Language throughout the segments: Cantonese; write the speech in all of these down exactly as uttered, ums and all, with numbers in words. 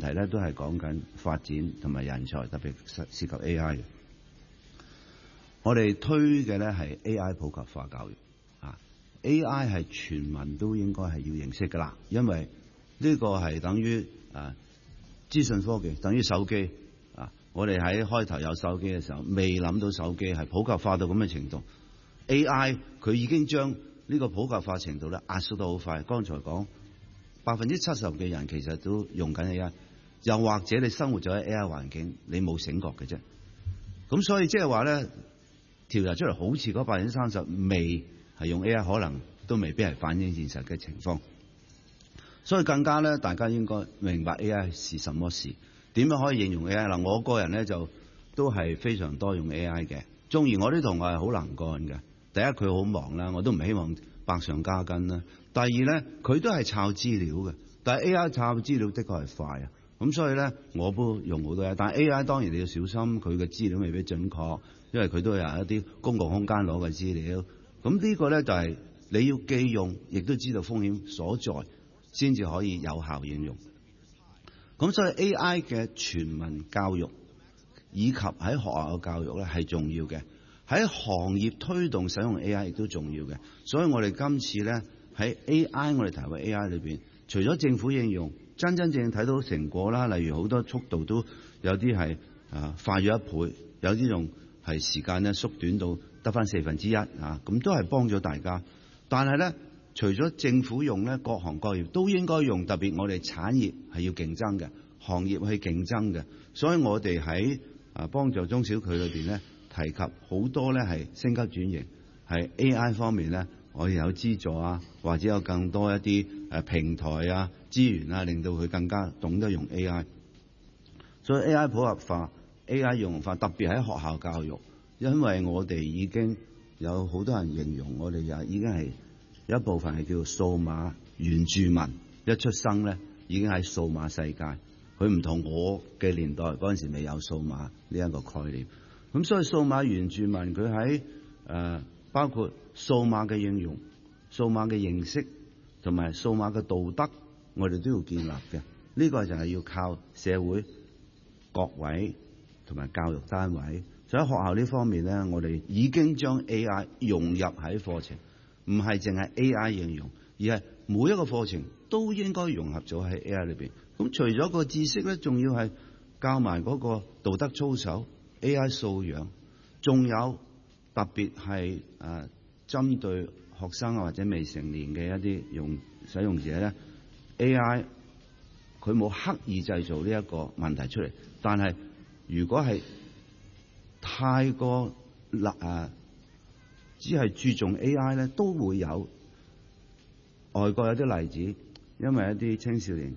題咧都係講緊發展同埋人才，特別涉涉及 A I 嘅。我哋推嘅咧係 A I 普及化教育啊 ，A I 係全民都應該係要認識㗎啦，因為呢個係等於啊資訊科技，等於手機啊。我哋喺開頭有手機嘅時候，未諗到手機係普及化到咁嘅程度。A I 佢已經將呢個普及化程度咧壓縮得好快。剛才講百分之七十嘅人其實都用緊 A I， 又或者你生活咗喺 A I 環境，你冇醒覺嘅啫。咁所以即係話咧，調查出嚟好似嗰百分之三十未係用 A I， 可能都未必係反映現實嘅情況。所以更加咧，大家應該明白 A I 是什麼事，點樣可以應用 A I 嗱。我個人咧就都係非常多用 A I 嘅。縱然我啲同學係好能幹嘅，第一佢好忙啦，我都唔希望百上加斤啦。第二咧，佢都係抄資料嘅，但係 A I 抄資料的確係快啊。咁所以咧，我都用好多 A I，但係 A I 當然你要小心，佢嘅資料未必準確，因為佢都有一啲公共空間攞嘅資料。咁呢個咧就係你要既用，亦都知道風險所在，先至可以有效應用。咁所以 A I 嘅全民教育以及喺學校嘅教育咧係重要嘅，喺行業推動使用 A I 亦都重要嘅。所以我哋今次咧喺 A I 我哋提嘅 A I 裏邊，除咗政府應用，真真正正睇到成果啦，例如好多速度都有啲係啊快咗一倍，有啲仲係時間咧縮短到得返四分之一啊，咁都係幫咗大家。但係咧，除咗政府用咧，各行各業都應該用，特別我哋產業係要競爭嘅，行業去競爭嘅。所以我哋喺啊幫助中小企裏邊咧，提及好多咧係升級轉型，係 A I 方面咧，我哋有資助啊，或者有更多一啲誒平台啊、資源啊，令到佢更加懂得用 A I。所以 A I 普及化、A I 用法，特別喺學校教育，因為我哋已經有好多人形容我哋又已經係有一部分係叫做數碼原住民，一出生咧已經喺數碼世界。佢唔同我嘅年代嗰陣時未有數碼呢一個概念。咁所以數碼原住民佢喺誒包括數碼嘅應用、數碼嘅認識同埋數碼嘅道德，我哋都要建立嘅。呢個就係要靠社會各位同埋教育單位。所以喺學校呢方面咧，我哋已經將 A I 融入喺課程，唔係淨係 A I 應用，而係每一個課程都應該融合咗喺 A I 裏邊。咁除咗個知識咧，仲要係教埋嗰個道德操守、A I 素養，仲有特別係誒針對學生或者未成年嘅一啲用使用者咧 ，A I 佢冇刻意製造呢一個問題出嚟，但係如果係太過立誒，只係注重 A I 咧，都會有外國有啲例子，因為一啲青少年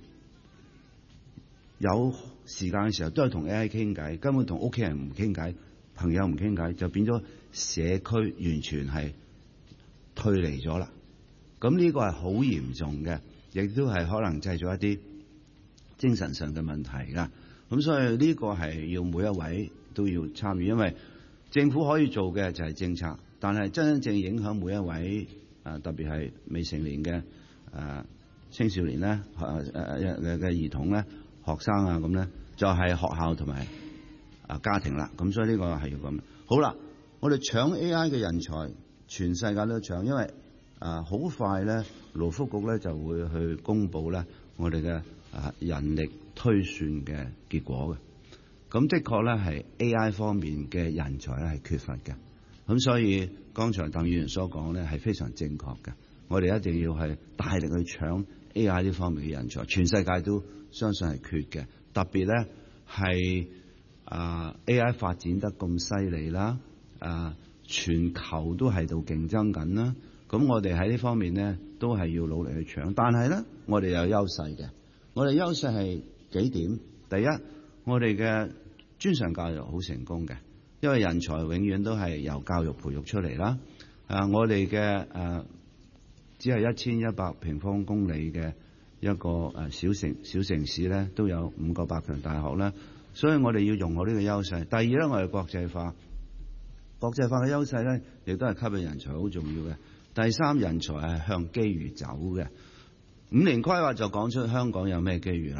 有時間嘅時候都係同 A I 傾偈，根本同屋企人唔傾偈，朋友唔傾偈，就變咗社區完全係退離咗啦。咁呢個係好嚴重嘅，亦都係可能製造一啲精神上嘅問題㗎。咁所以呢個係要每一位都要參與，因為政府可以做嘅就係政策，但係真真正影響每一位啊，特別係未成年嘅啊青少年咧，誒誒嘅嘅兒童咧。學生啊咁咧，就係、是、學校同埋啊家庭啦。咁所以呢個係要咁。好啦，我哋搶 A I 嘅人才，全世界都搶，因為啊好快咧，勞福局咧就會去公布咧我哋嘅啊人力推算嘅結果嘅。咁的確咧係 A I 方面嘅人才咧係缺乏嘅。咁所以剛才鄧議員所講咧係非常正確嘅。我哋一定要係大力去搶 A I 呢方面嘅人才，全世界都相信係缺嘅。特別咧係啊 A I 發展得咁犀利啦，啊全球都喺度競爭緊啦。咁我哋喺呢方面咧都係要努力去搶，但係咧我哋有優勢嘅。我哋優勢係幾點？第一，我哋嘅專上教育好成功嘅，因為人才永遠都係由教育培育出嚟啦。啊，我哋嘅誒只係一千一百平方公里嘅一個誒小城小城市咧，都有五個百強大學啦。所以我哋要用好呢個優勢。第二咧，我哋國際化，國際化嘅優勢咧，亦都係吸引人才好重要嘅。第三，人才係向機遇走嘅。五年規劃就講出香港有咩機遇啦。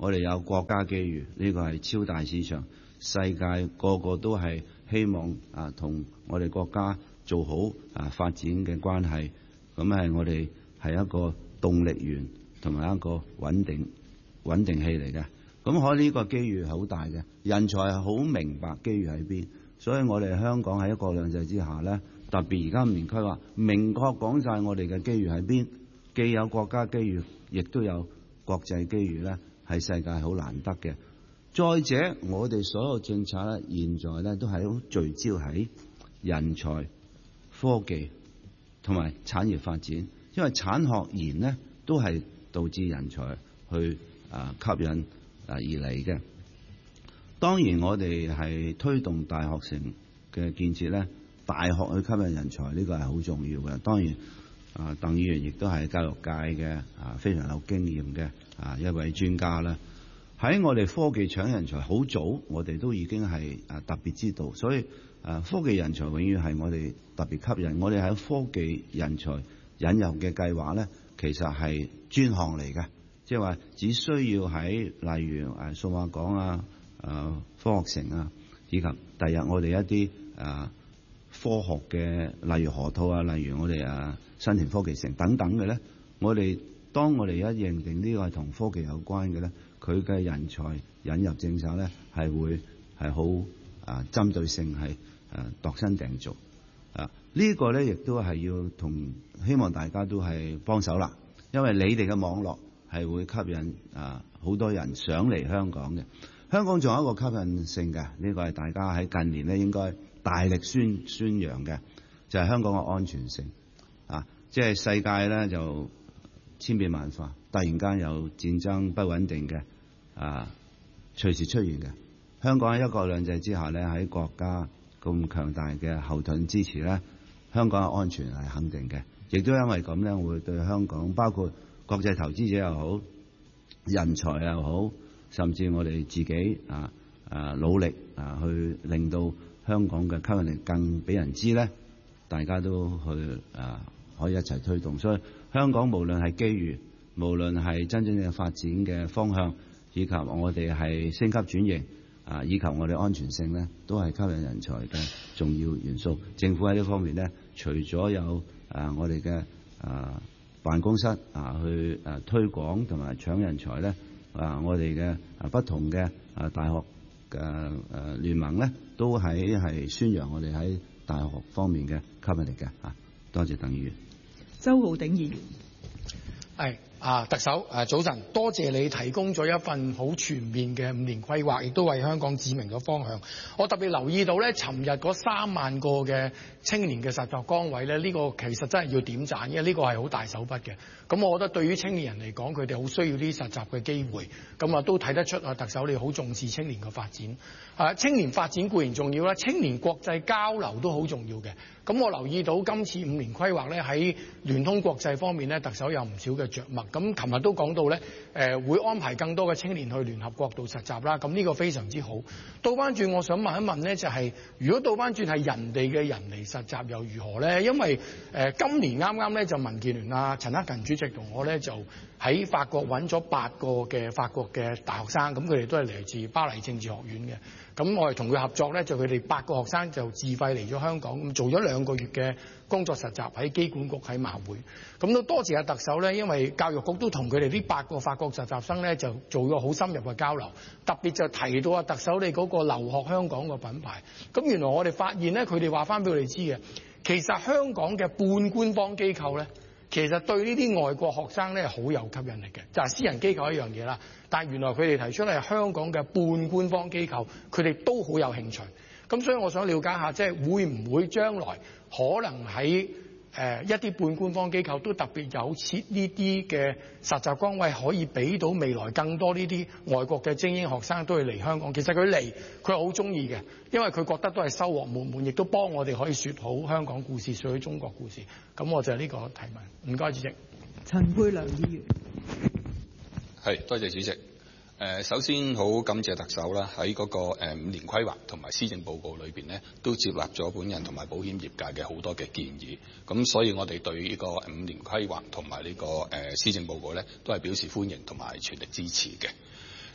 我哋有國家機遇，呢個係超大市場，世界個個都係希望啊同我哋國家做好啊發展嘅關係，咁係我哋係一個動力源同埋一個穩定穩定器嚟嘅。咁可呢個機遇係好大嘅，人才係好明白機遇喺邊，所以我哋香港喺一國兩制之下呢，特別而家五年規劃明確講晒我哋嘅機遇喺邊，既有國家機遇，亦都有國際機遇呢，係世界好難得嘅。再者，我哋所有政策咧，現在咧都係好聚焦喺人才、科技同埋產業發展，因為產學研呢都係導致人才去啊吸引。啊而嚟嘅，當然我哋係推動大學城嘅建設咧，大學去吸引人才呢個係好重要嘅。當然啊，鄧議員亦都係教育界嘅啊非常有經驗嘅啊一位專家啦。喺我哋科技搶人才好早，我哋都已經係啊特別知道，所以啊科技人才永遠係我哋特別吸引。我哋喺科技人才引入嘅計劃咧，其實係專項嚟嘅。即係話，只需要喺例如誒數碼港啊、誒、啊、科學城啊，以及第日我哋一啲誒、啊、科學嘅，例如河套啊，例如我哋誒新田科技城等等嘅咧，我哋當我哋一認定呢個係同科技有關嘅咧，佢嘅人才引入政策咧係會係好啊針對性係誒度身訂造啊。這個、呢個咧亦都係要同希望大家都係幫手啦，因為你哋嘅網絡係會吸引啊好多人想嚟香港嘅。香港仲有一個吸引性嘅，呢個係大家喺近年咧應該大力宣宣揚嘅，就係香港嘅安全性啊！即係世界咧就千變萬化，突然間有戰爭不穩定嘅啊，隨時出現嘅。香港喺一國兩制之下咧，喺國家咁強大嘅後盾支持咧，香港嘅安全係肯定嘅。亦都因為咁咧，會對香港包括國際投資者又好，人才又好，甚至我哋自己啊啊努力啊去令到香港嘅吸引力更俾人知咧，大家都去啊可以一齊推動。所以香港無論係機遇，無論係真正嘅發展嘅方向，以及我哋係升級轉型啊，以及我哋安全性咧，都係吸引人才嘅重要元素。政府喺呢方面咧，除咗有啊我哋嘅啊辦公室啊，去誒推廣同埋搶人才咧，啊，我哋嘅啊不同嘅啊大學嘅誒聯盟咧，都喺係宣揚我哋喺大學方面嘅吸引力嘅啊。多謝鄧議員。 周浩鼎議員。 係啊，特首誒早晨，多謝你提供咗一份好全面嘅五年規劃，亦都為香港指明咗方向。我特別留意到咧，尋日嗰三萬個嘅青年嘅實習崗位咧，呢個其實真係要點讚，因為呢個係好大手筆嘅。咁我覺得對於青年人嚟講，佢哋好需要啲實習嘅機會。咁啊，都睇得出啊，特首你好重視青年嘅發展。啊，青年發展固然重要啦，青年國際交流都好重要嘅。咁我留意到今次五年規劃咧，喺聯通國際方面咧，特首有唔少嘅着墨。咁琴日都講到咧，誒會安排更多嘅青年去聯合國度實習啦。咁呢個非常之好。倒翻轉，我想問一問咧，就係、是、如果倒翻轉係人哋嘅人嚟實習又如何咧？因為誒、呃、今年啱啱咧就民建聯啊陳克勤主席同我咧就喺法國揾咗八個嘅法國嘅大學生，咁佢哋都係嚟自巴黎政治學院嘅。咁我哋同佢合作咧，就佢哋八個學生就自費嚟咗香港，咁做咗兩個月嘅工作實習喺機管局喺馬會。咁都多謝阿特首咧，因為教育局都同佢哋呢八個法國實習生咧就做咗好深入嘅交流，特別就提到阿特首你嗰個留學香港個品牌。咁原來我哋發現咧，佢哋話翻俾我哋知嘅，其實香港嘅半官方機構咧，其實對呢啲外國學生咧好有吸引力嘅，就係私人機構一樣嘢啦。但係原來佢哋提出係香港嘅半官方機構，佢哋都好有興趣。咁所以我想了解下，即係會唔會將來可能喺誒一啲半官方機構都特別有設呢啲嘅實習崗位，可以俾到未來更多呢啲外國嘅精英學生都會嚟香港。其實佢嚟佢好中意嘅，因為佢覺得都係收穫滿滿，亦都幫我哋可以説好香港故事，説好中國故事。咁我就係呢個提問。唔該，主席。 陳沛良議員。 係，多謝主席。誒，首先好感謝特首啦，喺嗰個誒五年規劃同埋施政報告裏邊咧，都接納咗本人同埋保險業界嘅好多嘅建議。咁所以我哋對呢個五年規劃同埋呢個誒施政報告咧，都係表示歡迎同埋全力支持嘅。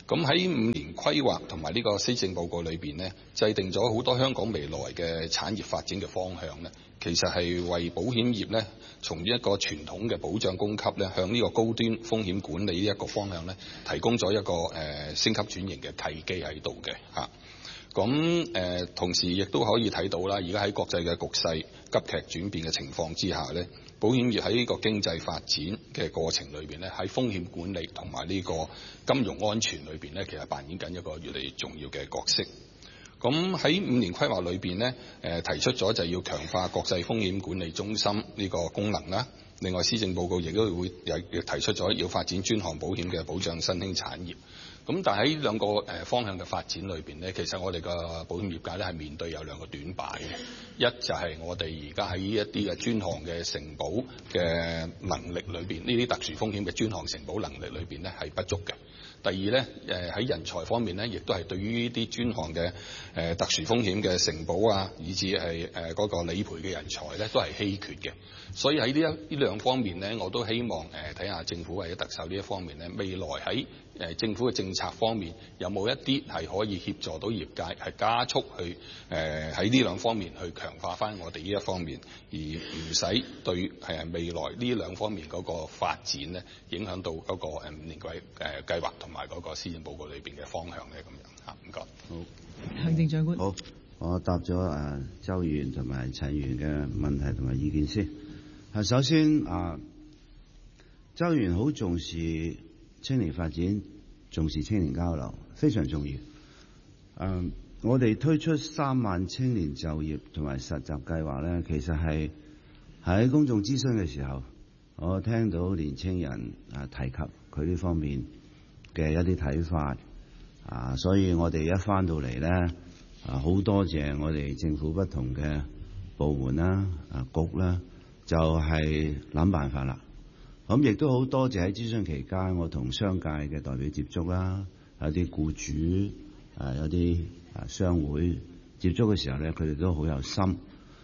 咁喺五年規劃同埋呢個施政報告裏邊呢，制定咗好多香港未來嘅產業發展嘅方向呢，其實係為保險業呢，從一個傳統嘅保障供給呢，向呢個高端風險管理呢一個方向呢，提供咗一個誒、呃、升級轉型嘅契機喺度嘅嚇。咁誒、呃、同時亦都可以睇到啦，而家喺國際嘅局勢急劇轉變嘅情況之下呢，保險業喺呢個經濟發展嘅過程裏邊呢，喺風險管理同埋呢個金融安全裏邊呢，其實扮演緊一個越嚟越重要嘅角色。咁喺五年規劃裏邊呢，誒提出咗就要強化國際風險管理中心呢個功能啦。另外，施政報告亦都會有提出咗要發展專項保險嘅保障新興產業。咁但係喺兩個誒方向嘅發展裏邊呢，其實我哋嘅保險業界咧係面對有兩個短板嘅。一就係我哋而家喺一啲嘅專項嘅承保嘅能力裏邊，呢啲特殊風險嘅專項承保能力裏邊呢係不足嘅。第二咧，誒喺人才方面咧，亦都係對於呢啲專項嘅誒特殊風險嘅承保啊，以至係誒嗰個理賠嘅人才咧，都係稀缺嘅。所以喺呢一呢兩方面咧，我都希望誒睇下政府或者特首呢一方面咧，未來喺誒政府嘅政策方面有冇一啲係可以協助到業界係加速去誒喺呢兩方面去強化翻我哋呢一方面，而唔使對誒未來呢兩方面嗰個發展咧，影響到嗰個誒五年計誒計劃同埋嗰個施政報告裏邊嘅方向咧，咁樣嚇。唔該。 好， 行政長官。 好，我答咗誒周議員同埋陳議員嘅問題同埋意見先。係首先啊，周議員好重視青年發展，重視青年交流，非常重要。誒、啊，我哋推出三萬青年就業同埋實習計劃咧，其實係喺公眾諮詢嘅時候，我聽到年青人啊提及佢呢方面嘅一啲睇法啊，所以我哋一返到嚟咧啊，好多謝我哋政府不同嘅部門啦、啊局啦，就係、是、諗辦法啦。咁亦都好多謝喺諮詢期間，我同商界嘅代表接觸啦，有啲僱主啊，有啲啊商會接觸嘅時候咧，佢哋都好有心。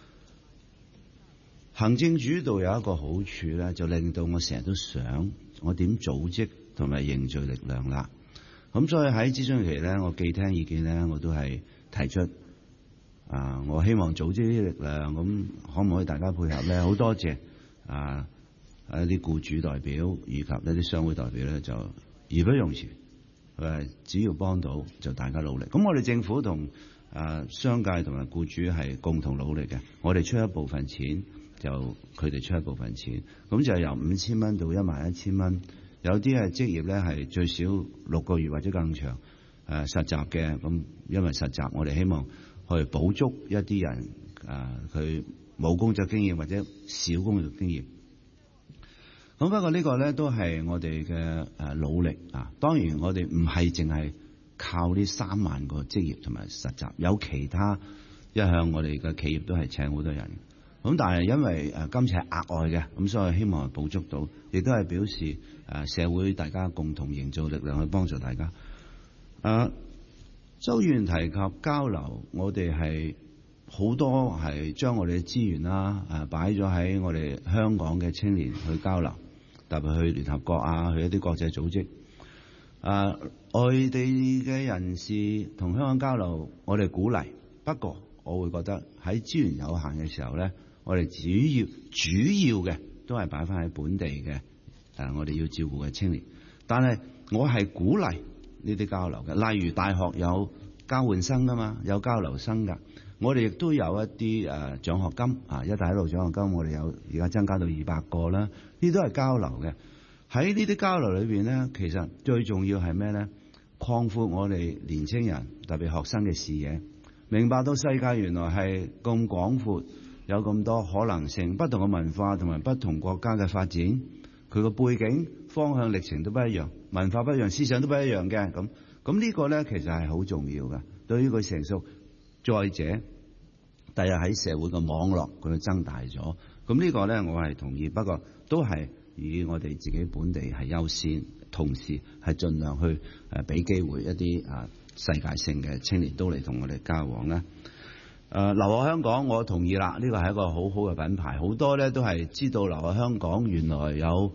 行政主導有一個好處咧，就令到我成日都想我點組織同埋凝聚力量啦。咁所以喺諮詢期咧，我既聽意見咧，我都係提出啊，我希望組織啲力量，咁可唔可以大家配合咧？好多謝啊！一啲僱主代表以及一啲商會代表咧，就義不容辭，誒，只要幫到就大家努力。咁我哋政府同誒商界同埋僱主係共同努力嘅。我哋出一部分錢，就佢哋出一部分錢，咁就由五千蚊到一萬一千蚊。有啲係職業咧係最少六個月或者更長誒實習嘅，咁因為實習，我哋希望去補足一啲人誒佢冇工作經驗或者少工作經驗。咁不過呢個咧都係我哋嘅誒努力啊！當然我哋唔係淨係靠呢三萬個職業同埋實習，有其他一向我哋嘅企業都係請好多人。咁但係因為誒今次係額外嘅，咁所以希望補足到，亦都係表示誒社會大家共同營造力量去幫助大家。誒，周議員提及交流，我哋係好多係將我哋嘅資源啦誒擺咗喺我哋香港嘅青年去交流。特別去聯合國啊，去一啲國際組織啊，外地嘅人士同香港交流，我哋鼓勵。不過，我會覺得喺資源有限嘅時候咧，我哋主要主要嘅都係擺翻喺本地嘅誒、啊，我哋要照顧嘅青年。但係我係鼓勵呢啲交流嘅，例如大學有交換生㗎嘛，有交流生㗎。我哋亦都有一啲誒獎學金啊，一帶一路獎學金，我哋有而家增加到二百個啦。呢啲都係交流嘅。喺呢啲交流裏邊咧，其實最重要係咩咧？擴闊我哋年青人，特別學生嘅視野，明白到世界原來係咁廣闊，有咁多可能性，不同嘅文化同埋不同國家嘅發展，佢個背景、方向、歷程都不一樣，文化不一樣，思想都不一樣嘅。咁咁呢個咧，其實係好重要嘅，對於佢成熟。再者，第日喺社會嘅網絡佢增大咗，咁呢個咧我係同意，不過都係以我哋自己本地係優先，同時係盡量去誒俾機會一啲啊世界性嘅青年都嚟同我哋交往啦。誒留學香港，我同意啦，呢個係一個好好嘅品牌，好多咧都係知道留學香港原來有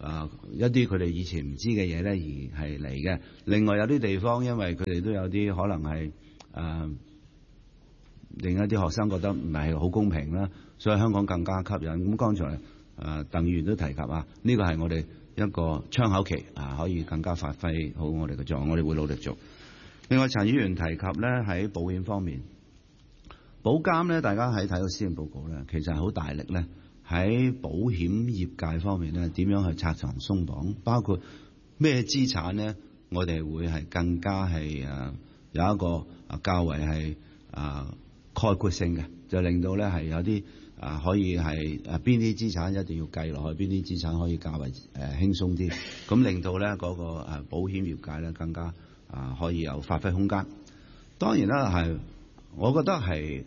啊一啲佢哋以前唔知嘅嘢咧而係嚟嘅。另外有啲地方因為佢哋都有啲可能係誒令一啲學生覺得唔係好公平啦，所以香港更加吸引。咁剛才誒鄧議員都提及啊，呢個係我哋一個窗口期啊，可以更加發揮好我哋嘅作用，我哋會努力做。另外陳議員提及咧喺保險方面，保監咧大家喺睇到施政報告咧，其實係好大力咧喺保險業界方面咧點樣去拆牆鬆綁，包括咩資產咧，我哋會係更加係誒有一個啊較為係啊概括性嘅，就令到咧係有啲啊可以係誒邊啲資產一定要計落去，邊啲資產可以較為誒輕鬆啲，咁令到咧嗰個誒保險業界咧更加啊可以有發揮空間。當然啦，係我覺得係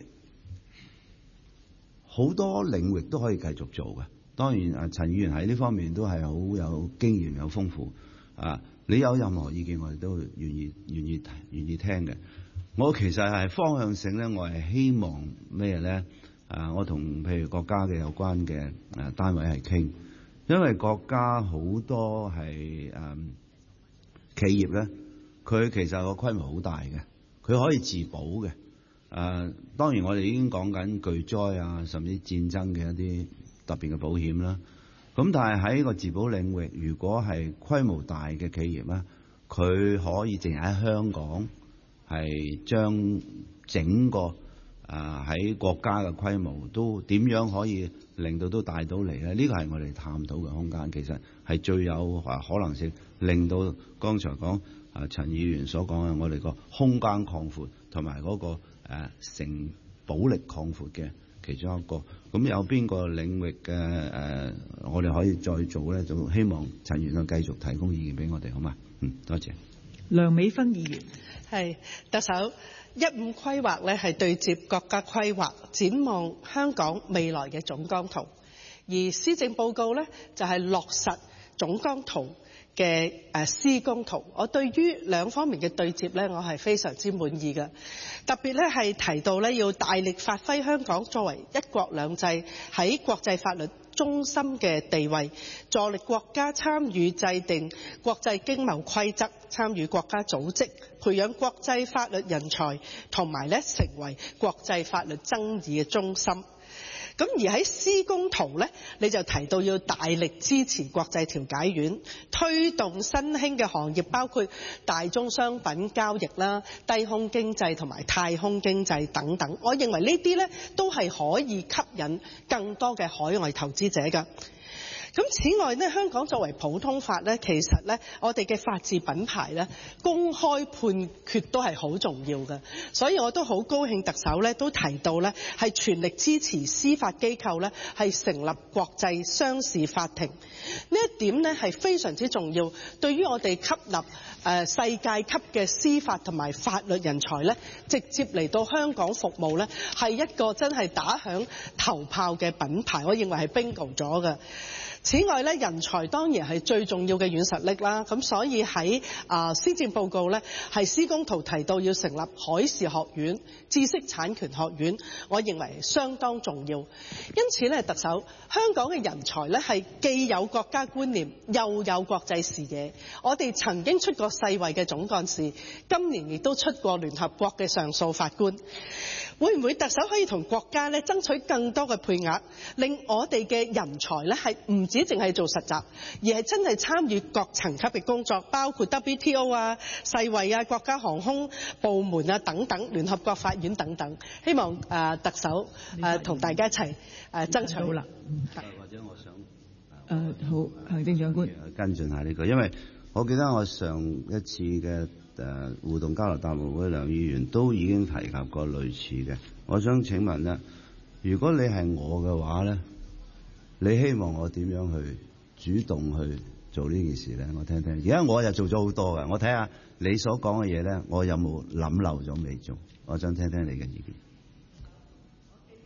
好多領域都可以繼續做嘅。當然啊，陳議員喺呢方面都係好有經驗、有豐富啊。你有任何意見，我哋都願意願意願意聽嘅。我其實係方向性咧，我係希望咩咧？啊，我同譬如國家嘅有關嘅誒單位係傾，因為國家好多係誒、嗯、企業咧，佢其實個規模好大嘅，佢可以自保嘅。誒、啊，當然我哋已經講緊巨災啊，甚至戰爭嘅一啲特別嘅保險啦。咁但係喺個自保領域，如果係規模大嘅企業咧，佢可以淨係喺香港係將整個啊喺國家嘅規模都點樣可以令到都帶到嚟咧？呢個係我哋探討嘅空間，其實係最有啊可能性令到剛才講啊陳議員所講嘅我哋個空間擴闊同埋嗰個誒承保力擴闊嘅其中一個。咁有邊個領域嘅誒、呃、我哋可以再做咧？就希望陳議員繼續提供意見俾我哋，好嘛？嗯，多謝。 梁美芬議員。 係特首，一五規劃咧係對接國家規劃，展望香港未來嘅總綱圖，而施政報告咧就係落實總綱圖嘅誒施工圖。我對於兩方面嘅對接咧，我係非常之滿意嘅。特別咧係提到咧要大力發揮香港作為一國兩制喺國際法律中心嘅地位，助力國家參與制定國際經貿規則，參與國家組織，培養國際法律人才，同埋咧成為國際法律爭議嘅中心。咁而喺施工圖咧，你就提到要大力支持國際調解院，推動新興嘅行業，包括大宗商品交易啦、低空經濟同埋太空經濟等等。我認為呢啲咧都係可以吸引更多嘅海外投資者㗎。咁此外呢，香港作為普通法呢，其實呢，我哋嘅法治品牌呢，公開判決都係好重要嘅，所以我都好高興特首呢都提到呢，係全力支持司法機構呢，係成立國際商事法庭。呢一點呢係非常之重要，對於我哋吸納誒世界級嘅司法同埋法律人才呢，直接嚟到香港服務呢，係一個真係打響頭炮嘅品牌，我認為係 bingo 咗嘅。此外咧，人才當然係最重要嘅軟實力啦。咁所以喺啊施政報告咧，係施工圖提到要成立海事學院、知識產權學院，我認為相當重要。因此咧，特首，香港嘅人才咧係既有國家觀念，又有國際視野。我哋曾經出過世衛嘅總幹事，今年亦都出過聯合國嘅上訴法官。會唔會特首可以同國家咧爭取更多嘅配額，令我哋嘅人才咧係唔止淨係做實習，而係真係參與各層級嘅工作，包括 W T O 啊、世衛啊、國家航空部門啊等等、聯合國法院等等。希望誒、呃、特首誒同、呃、大家一齊誒、呃、爭取。好啦， 或者我想誒、 呃、好，行政長官跟進下呢、這個，因為我記得我上一次嘅誒互動交流答問會，梁議員都已經提及過類似嘅。我想請問咧，如果你係我嘅話咧，你希望我點樣去主動去做呢件事咧？我聽聽。而家我又做咗好多嘅，我睇下你所講嘅嘢咧，我有冇諗漏咗未做？我想聽聽你嘅意見。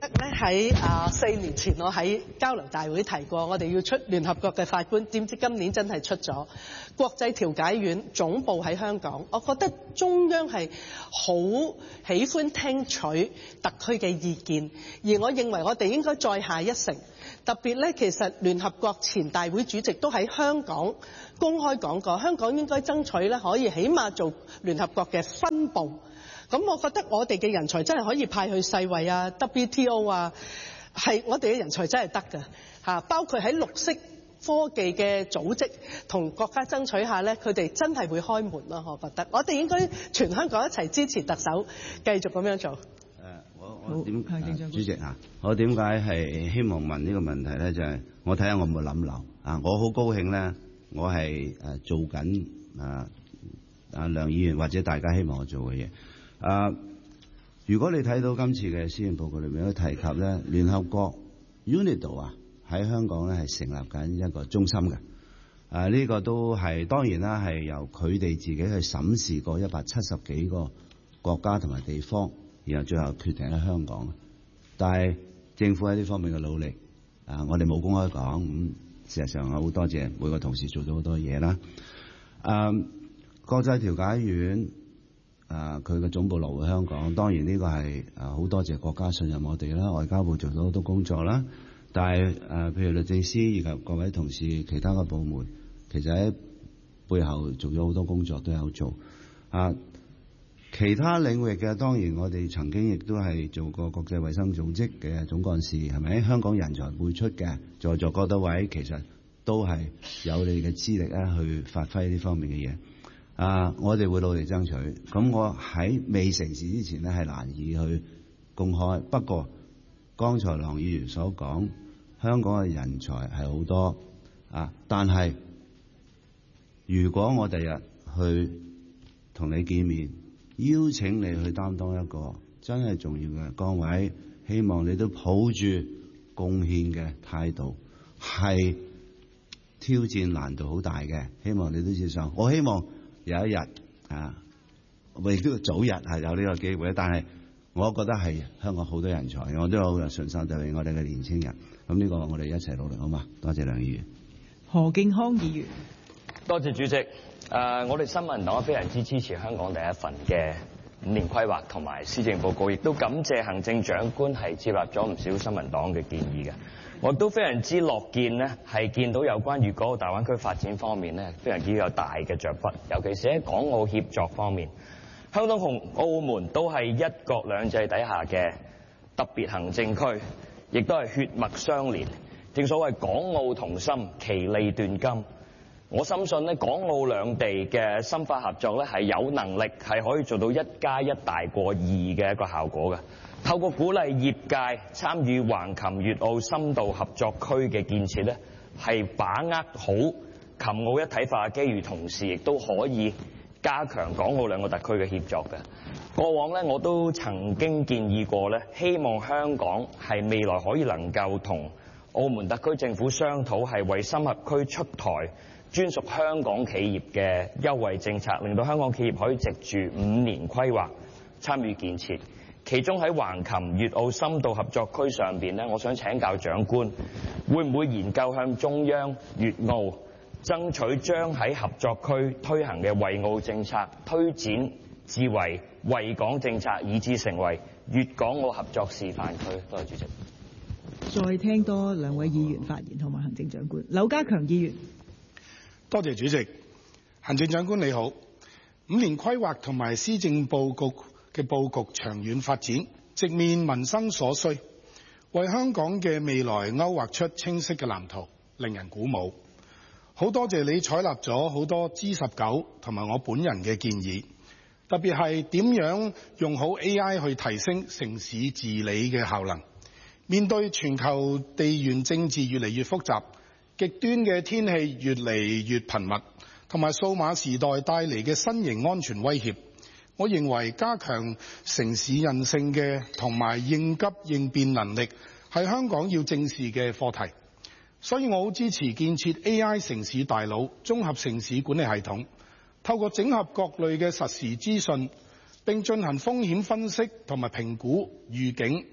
咧喺啊四年前我喺交流大會提過，我哋要出聯合國嘅法官，點知今年真係出咗。國際調解院總部喺香港，我覺得中央係好喜歡聽取特區嘅意見，而我認為我哋應該再下一城。特別咧，其實聯合國前大會主席都喺香港公開講過，香港應該爭取咧可以起碼做聯合國嘅分部。咁我覺得我哋嘅人才真係可以派去世衛啊、W T O 啊，係我哋嘅人才真係得㗎嚇。包括喺綠色科技嘅組織同國家爭取下咧，佢哋真係會開門咯。我覺得我哋應該全香港一齊支持特首繼續咁樣做。誒， 我我點主席啊？我點解係希望問呢個問題咧？就係、是、我睇下我有冇諗漏啊！我好高興咧，我係誒做緊啊啊梁議員或者大家希望我做嘅嘢。啊！如果你睇到今次嘅施政報告裏面都提及咧，聯合國 UNIDO 啊喺香港咧係成立緊一個中心嘅。啊，呢、這個都係當然啦，係由佢哋自己去審視過一百七十幾個國家同埋地方，然後最後決定喺香港。但係政府喺呢方面嘅努力，啊，我哋冇公開講，咁、嗯、事實上我好多謝每個同事做咗好多嘢啦。啊，國際調解院。啊！佢嘅總部落喺香港，當然呢個係啊好多謝國家信任我哋啦，外交部做咗好多工作啦。但係誒、啊，譬如律政司以及各位同事其他嘅部門，其實喺背後做咗好多工作都有做。啊，其他領域嘅當然我哋曾經亦都係做過國際衛生組織嘅總幹事，係咪？香港人才輩出嘅，在座各位其實都係有你嘅資歷咧去發揮呢方面嘅嘢。啊！我哋會努力爭取。咁我喺未成事之前咧，係難以去公開。不過，剛才梁議員所講，香港嘅人才係好多啊。但係，如果我第日去同你見面，邀請你去擔當一個真係重要嘅崗位，希望你都抱住貢獻嘅態度，係挑戰難度好大嘅。希望你都接受。我希望。有一日啊，我亦都要早日係有呢個機會，但係我覺得係香港好多人才，我都好有信心，就係我哋嘅年青人。咁呢個我哋一齊努力好嘛？多謝梁議員。 何敬康議員， 多謝主席。誒、呃，我哋新民黨非常之支持香港第一份嘅五年規劃同埋施政報告，亦都感謝行政長官係接納咗唔少新民黨嘅建議嘅。我都非常之樂見呢係見到有關粵港澳大灣區發展方面呢非常之有大嘅着筆，尤其是喺港澳協作方面，香港同澳門都係一國兩制底下嘅特別行政區，亦都係血脈相連。正所謂港澳同心，其利斷金。我深信呢港澳兩地嘅深化合作呢係有能力係可以做到一加一大過二嘅一個效果嘅。透過鼓勵業界參與橫琴粵澳深度合作區嘅建設咧，係把握好琴澳一體化嘅機遇，同時亦都可以加強港澳兩個特區嘅協作嘅。過往咧，我都曾經建議過咧，希望香港係未來可以能夠同澳門特區政府商討，係為深合區出台專屬香港企業嘅優惠政策，令到香港企業可以藉住五年規劃參與建設。其中喺橫琴粵澳深度合作區上邊咧，我想請教長官，會唔會研究向中央粵澳爭取將喺合作區推行嘅惠澳政策推展至為惠港政策，以至成為粵港澳合作示範區？多謝主席。 再聽多兩位議員發言，同埋行政長官。劉家強議員， 多謝主席。行政長官你好，五年規劃同埋施政報告嘅佈局長遠發展，直面民生所需，為香港嘅未來勾畫出清晰嘅藍圖，令人鼓舞。好多謝你採納咗好多 G 十九同埋我本人嘅建議，特別係點樣用好 A I 去提升城市治理嘅效能。面對全球地緣政治越嚟越複雜，極端嘅天氣越嚟越頻密，同埋數碼時代帶嚟嘅新型安全威脅，我認為加強城市韌性嘅同埋應急應變能力係香港要正視嘅課題，所以我好支持建設 A I 城市大腦綜合城市管理系統，透過整合各類嘅實時資訊，並進行風險分析同埋評估預警，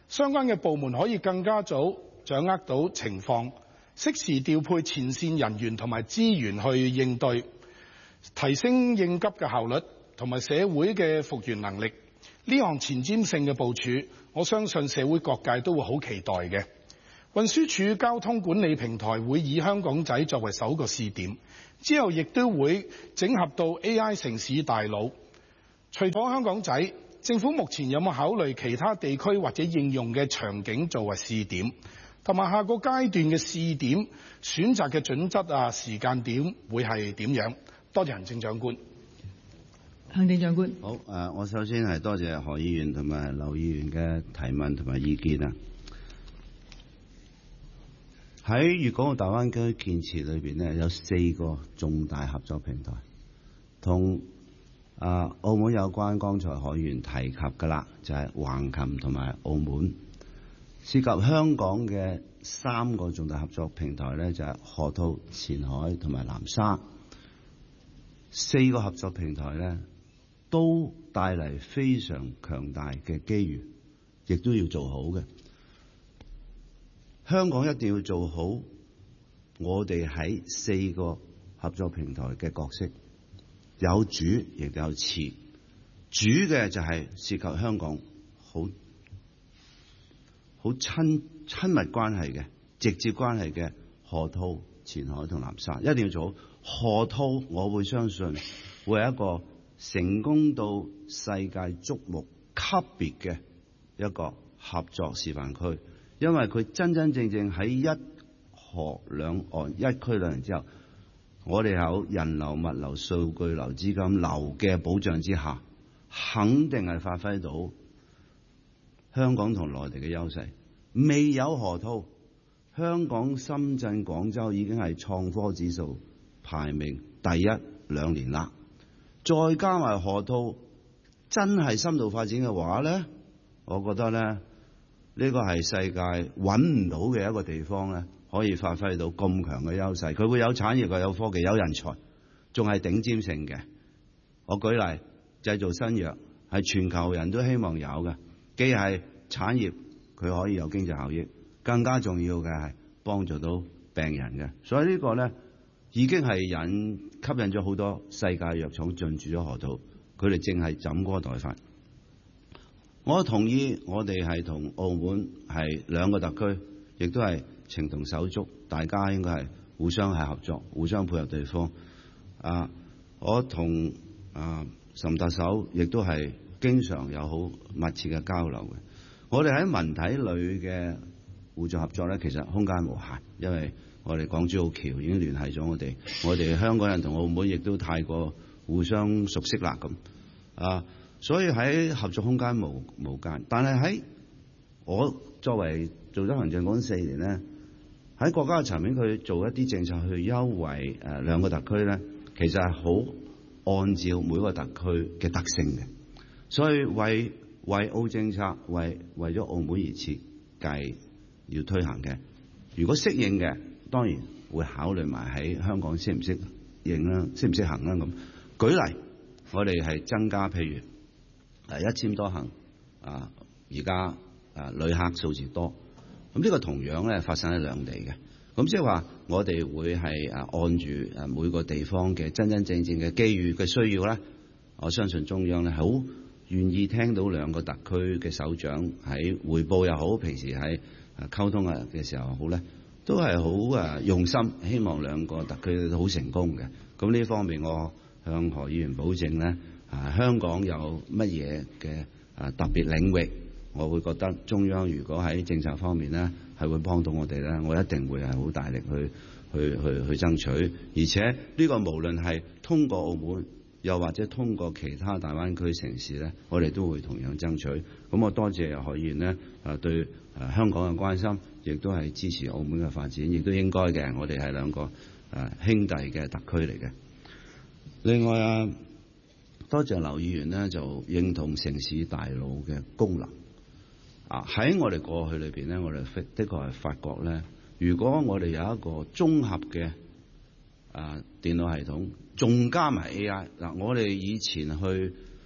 相關嘅部門可以更加早掌握到情況，適時調配前線人員同埋資源去應對，提升應急嘅效率同埋社會嘅復原能力。呢項前瞻性嘅部署，我相信社會各界都會好期待嘅。運輸署交通管理平台會以香港仔作為首個試點，之後亦都會整合到 A I 城市大腦。除咗香港仔，政府目前有冇考慮其他地區或者應用嘅場景作為試點？同埋下個階段嘅試點選擇嘅準則啊、時間點會係點樣？多謝行政長官。 行政長官， 好誒、呃，我首先係多謝何議員同埋劉議員嘅提問同埋意見啊。喺粵港澳大灣區建設裏邊呢，有四個重大合作平台，同啊澳門有關。剛才何議員提及㗎啦，就係、是、橫琴同埋澳門。涉及香港嘅三個重大合作平台呢，就係、是、河套、前海同埋南沙。四個合作平台呢，都帶嚟非常強大嘅機遇，亦都要做好嘅。香港一定要做好我哋喺四個合作平台嘅角色，有主亦有次。主嘅就係涉及香港好好親親密關係嘅直接關係嘅河套、前海同南沙，一定要做好。河套我會相信會係一個成功到世界矚目級別嘅一個合作示範區，因為佢真真正正喺一河兩岸一區兩人之後，我哋有人流、物流、數據流、資金流嘅保障之下，肯定係發揮到香港同內地嘅優勢。未有河套，香港、深圳、廣州已經係創科指數排名第一兩年啦。再加埋河套真係深度發展嘅話咧，我覺得咧呢、呢個係世界揾唔到嘅一個地方咧，可以發揮到咁強嘅優勢。佢會有產業，佢有科技，有人才，仲係頂尖性嘅。我舉例，製造新藥係全球人都希望有嘅，既係產業，佢可以有經濟效益，更加重要嘅係幫助到病人嘅。所以呢個咧已經係引吸引咗好多世界藥廠進駐咗河套，佢哋正係枕戈待發。我同意我哋係同澳門係兩個特區，亦都係情同手足，大家應該係互相係合作，互相配合對方。啊，我同啊岑特首亦都係經常有好密切嘅交流嘅。我哋喺文體類嘅互助合作咧，其實空間無限，因為我哋港珠澳橋已經聯繫咗我哋，我哋香港人同澳門亦都太過互相熟悉啦咁啊，所以喺合作空間無無間。但係喺我作為做咗行政長官四年咧，喺國家嘅層面佢做一啲政策去優惠誒兩個特區咧，其實係好按照每個特區嘅特性嘅，所以為為澳政策為為咗澳門而設計要推行嘅，如果適應嘅，當然會考慮埋喺香港適唔適應啦，適唔適行啦咁。舉例，我哋係增加譬如誒一簽多行啊，而家啊旅客數字多，咁呢個同樣咧發生喺兩地嘅，咁即係話我哋會係誒按住誒每個地方嘅真真正正嘅機遇嘅需要咧，我相信中央咧好願意聽到兩個特區嘅首長喺彙報又好，平時喺誒溝通啊嘅時候好咧，都係好誒用心，希望兩個特區都好成功嘅。咁呢方面我向何議員保證咧，啊香港有乜嘢嘅啊特別領域，我會覺得中央如果喺政策方面咧係會幫到我哋咧，我一定會係好大力去去去去爭取。而且呢個無論係通過澳門，又或者通過其他大灣區城市咧，我哋都會同樣爭取。咁我多謝何議員咧啊對啊香港嘅關心，亦都係支持澳門嘅發展，亦都應該嘅。我哋係兩個啊兄弟嘅特區嚟嘅。另外啊，多謝劉議員咧就認同城市大腦嘅功能。啊喺我哋過去裏邊咧，我哋的確係發覺咧，如果我哋有一個綜合嘅啊電腦系統，仲加埋 A I 嗱，我哋以前去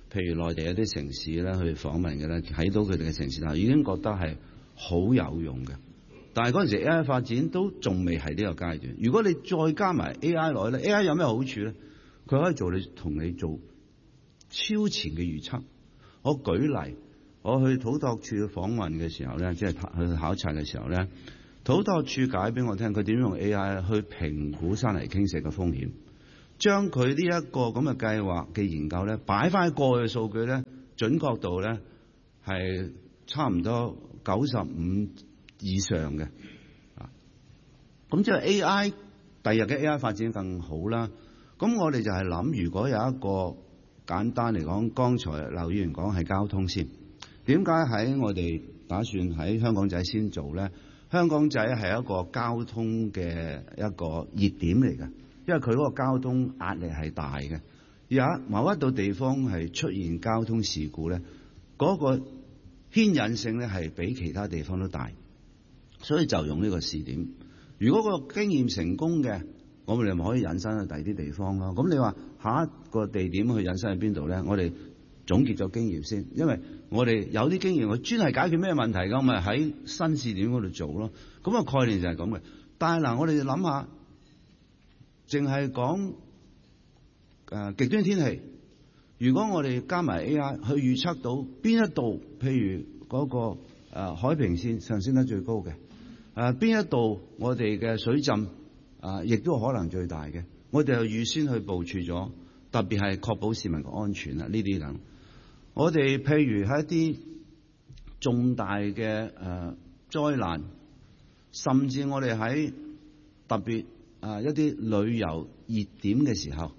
譬如內地有啲城市咧去訪問嘅咧，睇到佢哋嘅城市大樓已經覺得係好有用嘅。但係嗰陣時 A I 發展都仲未係呢個階段。如果你再加埋 A I 落去咧 ，A I 有咩好處咧？佢可以做你同你做超前嘅預測。我舉例，我去土拓處訪問嘅時候咧，即係去考察嘅時候咧，土拓處解俾我聽，佢點用 A I 去評估山泥傾瀉嘅風險，將佢呢一個咁嘅計劃嘅研究咧，擺翻喺過去嘅數據咧，準確度咧係差唔多九十五以上嘅。啊，咁即係 A I 第日嘅 A I 發展更好啦。咁我哋就係諗，如果有一個簡單嚟講，剛才劉議員講係交通先。點解喺我哋打算喺香港仔先做咧？香港仔係一個交通嘅一個熱點嚟嘅，因為佢嗰個交通壓力係大嘅。有某一度地方係出現交通事故咧，嗰個牽引性咧係比其他地方都大，所以就用呢個試點。如果個經驗成功嘅，我哋咪可以引申去第二啲地方咯。咁你話下一個地點去引申去邊度咧？我哋總結咗經驗先，因為我哋有啲經驗，我專係解決咩問題㗎，咪喺新試點嗰度做咯。咁個概念就係咁嘅。但係嗱，我哋諗下，淨係講誒極端天氣，如果我哋加埋 A I 去預測到邊一度，譬如嗰個誒海平線上升得最高嘅，誒邊一度我哋嘅水浸啊，亦都可能最大嘅，我哋就預先去部署咗，特別係確保市民嘅安全啊，呢啲等。我哋譬如喺一啲重大嘅誒災難，甚至我哋喺特別啊一啲旅遊熱點嘅時候，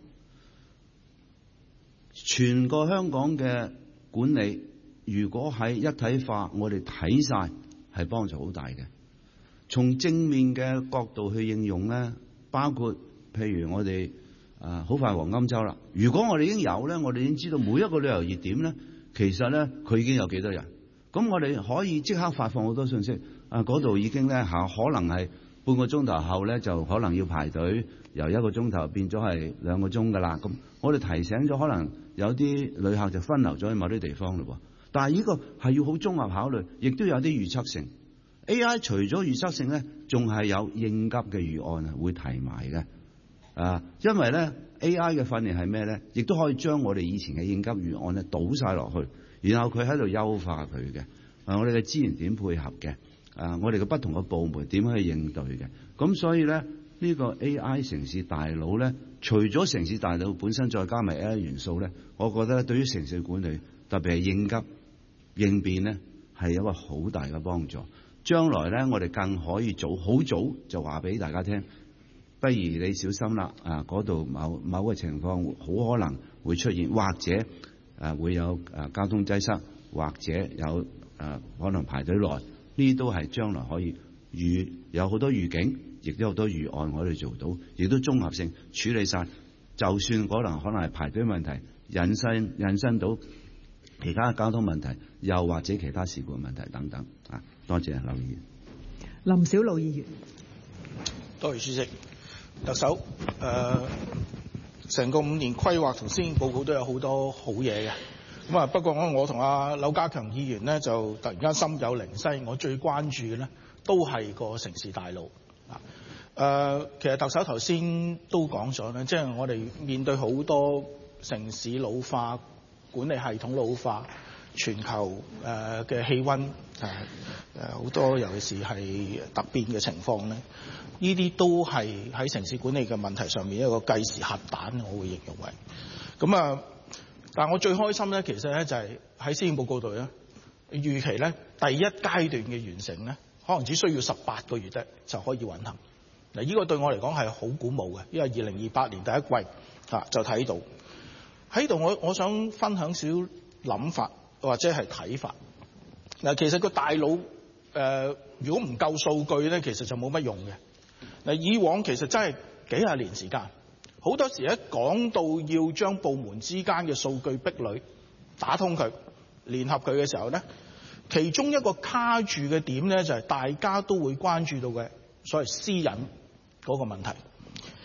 全個香港嘅管理，如果喺一體化，我哋睇晒係幫助好大嘅。從正面嘅角度去應用咧，包括譬如我哋啊好快黃金週啦。如果我哋已經有咧，我哋已經知道每一個旅遊熱點咧，其實咧佢已經有幾多人。咁我哋可以即刻發放好多信息。啊，嗰度已經咧嚇，可能係半個鐘頭後咧就可能要排隊，由一個鐘頭變咗係兩個鐘㗎啦。咁我哋提醒咗，可能有啲旅客就分流咗去某啲地方嘞喎。但係呢個係要好綜合考慮，亦都有啲預測性。A I 除咗預測性咧，仲係有應急嘅預案啊，會提埋嘅。啊，因為咧 A I 嘅訓練係咩咧？亦都可以將我哋以前嘅應急預案咧倒晒落去，然後佢喺度優化佢嘅。啊，我哋嘅資源點配合嘅？啊，我哋嘅不同嘅部門點去應對嘅？咁所以咧，呢個 A I 城市大腦咧，除咗城市大腦本身再加埋 A I 元素咧，我覺得對於城市管理，特別係應急應變咧，係有一個好大嘅幫助。將來咧，我哋更可以早好早就話俾大家聽，不如你小心啦！啊，嗰度某某個情況好可能會出現，或者誒會有誒交通擠塞，或者有誒可能排隊耐，呢都係將來可以預有好多預警，亦都有好多預案我哋做到，亦都綜合性處理晒。就算可能可能係排隊問題，引申引申到其他嘅交通問題，又或者其他事故問題等等啊。多謝劉議員。 林筱魯議員。 多謝主席。特首，誒、呃，成個五年規劃同施政報告都有好多好嘢嘅。咁啊，不過我我同阿劉家強議員呢，就突然間心有靈犀，我最關注嘅呢都係個城市大路啊。誒、呃，其實特首頭先都講咗咧，即係我哋面對好多城市老化、管理系統老化、全球誒嘅氣温誒誒好多，尤其是係突變嘅情況咧，呢啲都係喺城市管理嘅問題上面一個計時核彈，我會形容為咁啊。但係我最開心咧，其實咧就係喺施政報告度咧，預期咧第一階段嘅完成咧，可能只需要十八個月啫就可以運行。嗱，呢個對我嚟講係好鼓舞嘅，因為二零二八年第一季啊就睇到喺度。我我想分享少諗法或者係睇法。嗱，其實個大腦誒、呃，如果唔夠數據咧，其實就冇乜用嘅。嗱，以往其實真係幾廿年時間，好多時一講到要將部門之間嘅數據壁壘打通佢、聯合佢嘅時候咧，其中一個卡住嘅點咧，就係大家都會關注到嘅所謂私隱嗰個問題。誒、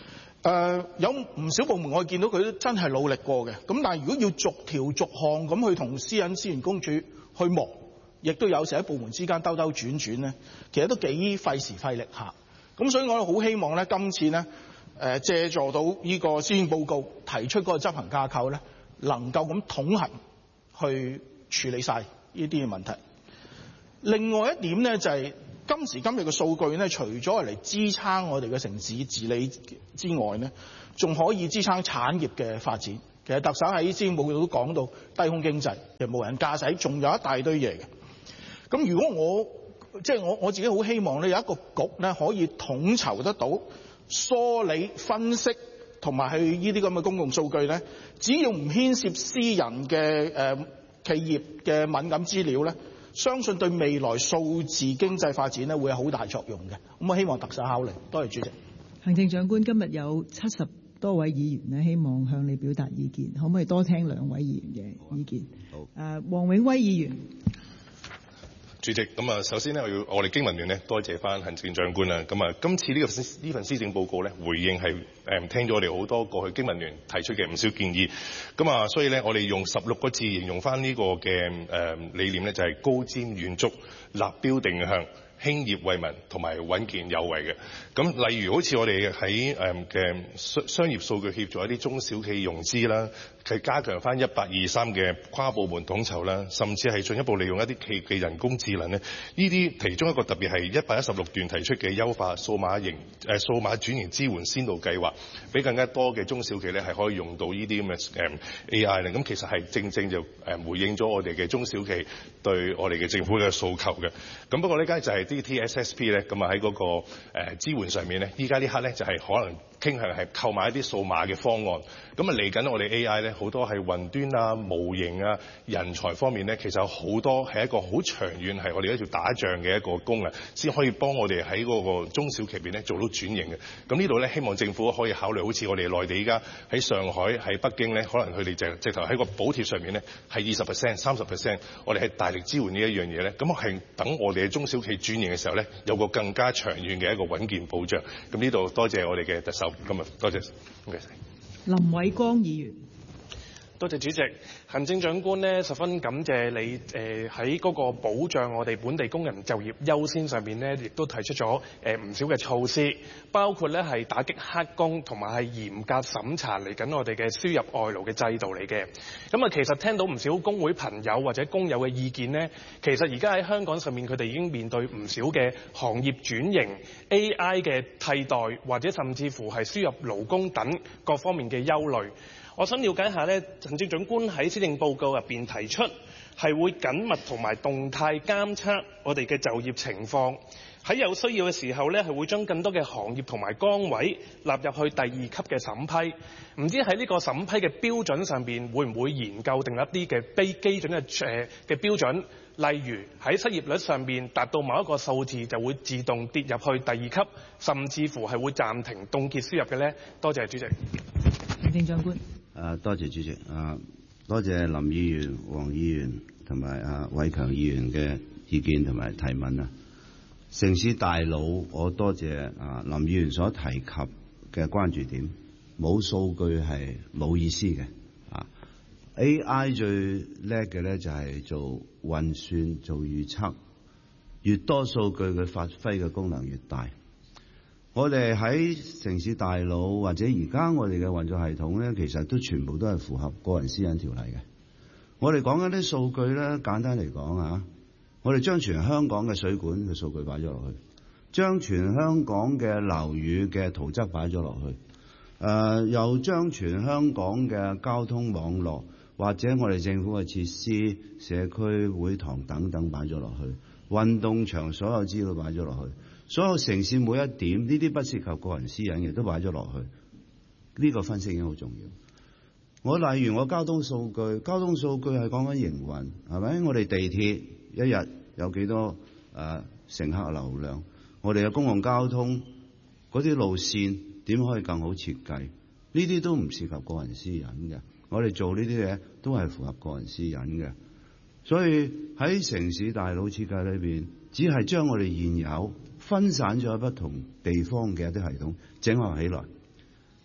呃、有唔少部門我見到佢都真係努力過嘅，咁但係如果要逐條逐項咁去同私隱資源公署去磨，亦都有時喺部門之間兜兜轉轉咧，其實都幾費時費力下。咁所以我好希望咧，今次咧誒、呃、借助到呢個施政報告提出嗰個執行架構咧，能夠咁統合去處理晒呢啲嘅問題。另外一點咧就係、是、今時今日嘅數據咧，除咗係嚟支撐我哋嘅城市治理之外咧，仲可以支撐產業嘅發展。其實特首喺施政報告都講到低空經濟，其實無人駕駛，仲有一大堆嘢嘅。咁如果我即係、就是、我我自己好希望咧，有一個局咧可以統籌得到梳理、分析同埋去呢啲咁嘅公共數據咧，只要唔牽涉私人嘅誒、呃、企業嘅敏感資料咧，相信對未來數字經濟發展咧會有好大作用嘅。咁我希望特首考慮。多謝主席。 行政長官，今日有七十多位議員咧，希望向你表達意見，可唔可以多聽兩位議員嘅意見？好。誒、啊，黃永威議員。 主席，咁啊，首先咧，我要我哋經民聯咧，多謝翻行政長官啦。咁啊，今次呢、這個呢份施政報告咧，回應係誒、嗯、聽咗我哋好多過去經民聯提出嘅唔少建議。咁啊，所以咧，我哋用十六個字形容翻呢個嘅誒、嗯、理念咧，就係、是、高瞻遠矚、立標定向、興業為民同埋穩健有為嘅。咁例如好似我哋喺誒嘅商商業數據協助一啲中小企融資啦，係加強翻一八二三嘅跨部門統籌啦，甚至係進一步利用一啲企業嘅人工智能咧。呢啲其中一個特別係一百一十六段提出嘅優化數碼型誒數碼轉型支援先導計劃，俾更加多嘅中小企咧係可以用到呢啲咁嘅誒 A I 咧。咁其實係正正就誒回應咗我哋嘅中小企對我哋嘅政府嘅訴求嘅。咁不過呢家就係啲 T S S P 咧，咁啊喺嗰個誒支援上面咧，依家呢刻咧就係可能傾向係購買一啲數碼嘅方案。咁啊嚟緊我哋 A I 咧好多係雲端啊、模型啊、人才方面咧，其實有好多係一個好長遠係我哋一條打仗嘅一個功能，先可以幫我哋喺嗰個中小企邊咧做到轉型嘅。咁呢度咧希望政府可以考慮，好似我哋內地依家喺上海、喺北京咧，可能佢哋就直頭喺個補貼上面咧係二十 percent、三十 percent， 我哋係大力支援呢一樣嘢咧。咁係等我哋嘅中小企轉型嘅時候咧，有個更加長遠嘅一個穩健保障。咁呢度多謝我哋嘅特首，今日多謝，唔該晒。 林偉光議員。 多謝主席，行政長官呢十分感謝你誒喺嗰個保障我哋本地工人就業優先上面呢，亦都提出咗誒唔少嘅措施，包括呢係打擊黑工同埋係嚴格審查嚟緊我哋嘅輸入外勞嘅制度嚟嘅。咁啊，其實聽到唔少工會朋友或者工友嘅意見呢，其實而家喺香港上面佢哋已經面對唔少嘅行業轉型、A I 嘅替代或者甚至乎係輸入勞工等各方面嘅憂慮。我想了解一下呢，行政長官喺施政報告入邊提出係會緊密同埋動態監測我哋嘅就業情況，喺有需要嘅時候呢，係會將更多嘅行業同埋崗位納入去第二級嘅審批。唔知喺呢個審批嘅標準上邊會唔會研究定一啲嘅非基準嘅誒嘅標準，例如喺失業率上邊達到某一個數字就會自動跌入去第二級，甚至乎係會暫停凍結輸入嘅呢？多謝主席。 行政長官。 啊，多謝主席啊，多謝林議員、黃議員同埋啊偉強議員嘅意見同埋提問啊。城市大腦，我多謝啊林議員所提及嘅關注點，冇數據係冇意思嘅啊。A I 最叻嘅咧就係做運算、做預測，越多數據佢發揮嘅功能越大。我哋喺城市大腦或者而家我哋嘅運作系統咧，其實都全部都係符合個人私隱條例嘅。我哋講緊啲數據咧，簡單嚟講啊，我哋將全香港嘅水管嘅數據擺咗落去，將全香港嘅樓宇嘅圖則擺咗落去，誒、呃、又將全香港嘅交通網絡或者我哋政府嘅設施、社區會堂等等擺咗落去，運動場所有資料擺咗落去。所有城市每一點，呢啲不涉及個人私隱嘅都擺咗落去，呢、這個分析已經好重要。我例如我交通數據，交通數據係講緊營運，係咪？我哋地鐵一日有幾多誒、呃、乘客流量？我哋嘅公共交通嗰啲路線點可以更好設計？呢啲都唔涉及個人私隱嘅。我哋做呢啲嘢都係符合個人私隱嘅。所以喺城市大腦設計裏邊，只係將我哋現有分散咗喺不同地方嘅一啲系統整合起來，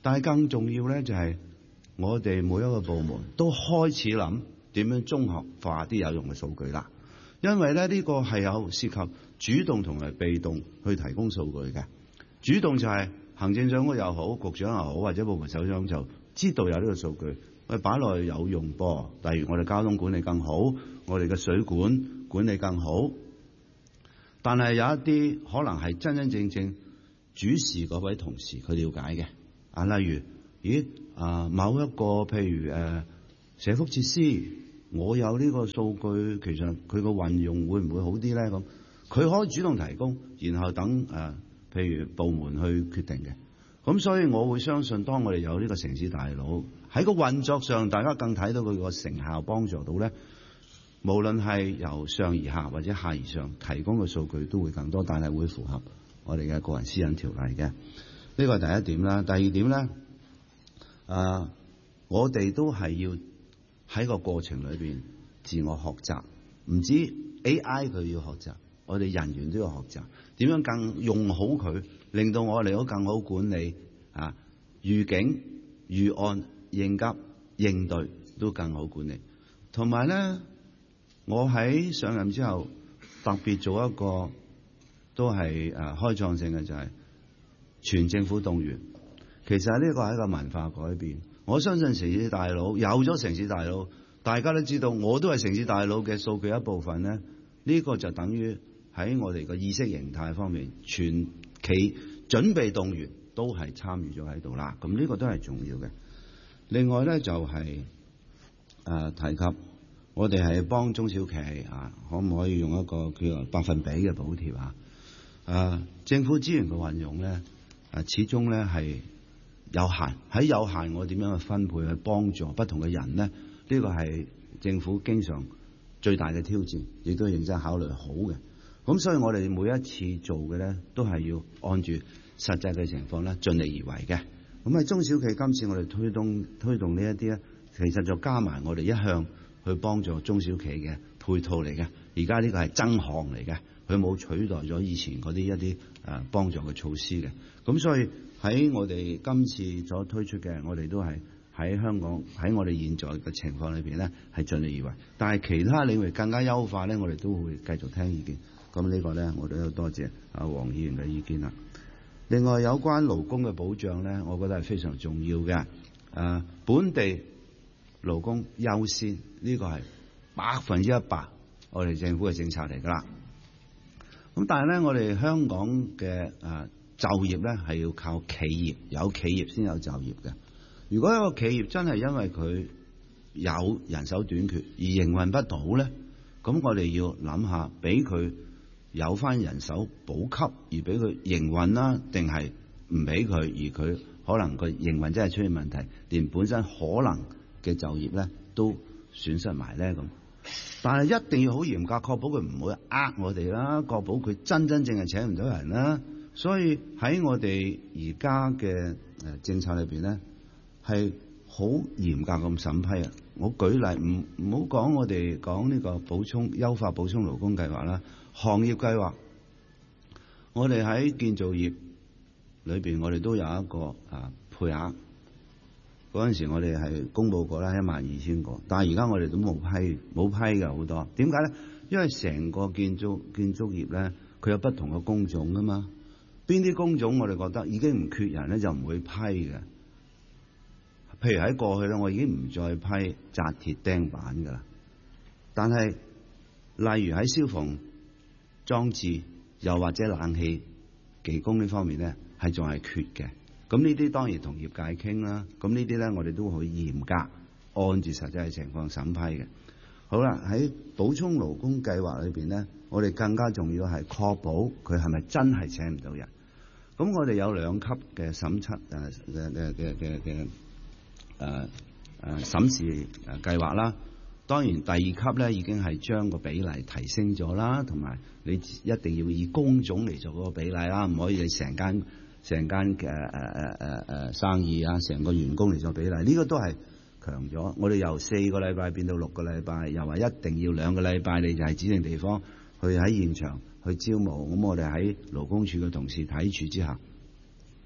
但係更重要咧就係我哋每一個部門都開始諗點樣綜合化啲有用嘅數據啦。因為咧呢個係有涉及主動同埋被動去提供數據嘅。主動就係行政長官又好，局長又好，或者部門首長就知道有呢個數據，我哋擺落去有用噃。例如我哋交通管理更好，我哋嘅水管管理更好。但係有一啲可能係真真正正主事嗰位同事佢了解嘅啊，例如咦啊某一個譬如誒、呃、社福設施，我有呢個數據，其實佢個運用會唔會好啲咧？咁佢可以主動提供，然後等誒、呃、譬如部門去決定嘅。咁所以我會相信，當我哋有呢個城市大腦喺個運作上，大家更睇到佢個成效幫助到咧。無論係由上而下或者下而上提供嘅數據都會更多，但係會符合我哋嘅個人私隱條例嘅。呢個係第一點啦。第二點咧，啊，我哋都係要喺個過程裏邊自我學習，唔止 A I 佢要學習，我哋人員都要學習點樣更用好佢，令到我哋都更好管理啊，預警、預案、應急、應對都更好管理。同埋咧，我喺上任之後特別做一個都係誒開創性嘅，就係全政府動員。其實呢個係一個文化改變。我相信城市大腦有咗城市大腦，大家都知道我都係城市大腦嘅數據一部分咧。呢個就等於喺我哋個意識形態方面，全企準備動員都係參與咗喺度啦。咁呢個都係重要嘅。另外咧就係、是、誒、呃、提及我哋係幫中小企啊，可唔可以用一個叫做百分比嘅補貼啊？誒、啊、政府資源嘅運用咧，誒、啊、始終咧係有限，喺有限我點樣去分配去幫助不同嘅人咧？呢、這個係政府經常最大嘅挑戰，亦都認真考慮好嘅。咁所以我哋每一次做嘅咧，都係要按住實際嘅情況咧，盡力而為嘅。咁喺中小企今次我哋推動推動呢一啲咧，其實就加埋我哋一向去幫助中小企嘅配套嚟嘅。而家呢個係增項嚟嘅，佢冇取代咗以前嗰啲一啲誒幫助嘅措施嘅。咁所以喺我哋今次所推出嘅，我哋都係喺香港喺我哋現在嘅情況裏邊咧，係盡力而為。但係其他領域更加優化咧，我哋都會繼續聽意見。咁呢個咧，我都要多謝阿黃議員嘅意見啦。另外有關勞工嘅保障咧，我覺得係非常重要嘅。誒，本地勞工優先，呢個係百分之一百我哋政府嘅政策嚟㗎啦。咁但係咧，我哋香港嘅誒就業咧係要靠企業，有企業先有就業嘅。如果一個企業真係因為佢有人手短缺而營運不到咧，咁我哋要諗下，俾佢有翻人手補給而俾佢營運啦，定係唔俾佢而佢可能個營運真係出現問題，連本身可能嘅就業咧都損失埋咧咁。但係一定要好嚴格，確保佢唔會呃我哋啦，確保佢真真正係請唔到人啦。所以喺我哋而家嘅誒政策裏邊咧，係好嚴格咁審批啊！我舉例，唔唔好講我哋講呢個補充優化補充勞工計劃啦，行業計劃，我哋喺建造業裏邊，我哋都有一個啊配額。嗰陣時我哋係公佈過啦，一萬二千個，但係而家我哋都冇批，冇批嘅好多。點解咧？因為成個建築建築業咧，佢有不同嘅工種噶嘛。邊啲工種我哋覺得已經唔缺人咧，就唔會批嘅。譬如喺過去咧，我已經唔再批紮鐵釘板噶啦。但係例如喺消防裝置又或者冷氣技工呢方面咧，係仲係缺嘅。咁呢啲當然同業界傾啦。咁呢啲咧，我哋都會嚴格按住實際嘅情況審批嘅。好啦，喺補充勞工計劃裏邊咧，我哋更加重要係確保佢係咪真係請唔到人。咁我哋有兩級嘅審測誒嘅嘅嘅嘅嘅誒誒審視誒計劃啦。當然第二級咧已經係將個比例提升咗啦，同埋你一定要以工種嚟做嗰個比例啦，唔可以你成間成間嘅誒誒誒誒生意啊，成個員工嚟做比例。呢、這個都係強咗。我哋由四個禮拜變到六個禮拜，又話一定要兩個禮拜你就係指定地方去喺現場去招募。咁我哋喺勞工處嘅同事睇住之下，